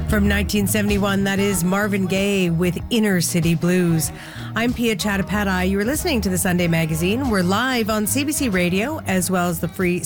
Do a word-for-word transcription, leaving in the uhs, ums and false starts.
From nineteen seventy-one, that is Marvin Gaye with Inner City Blues. I'm Pia Chattopadhyay. You're listening to the Sunday Magazine. We're live on C B C Radio as well as the free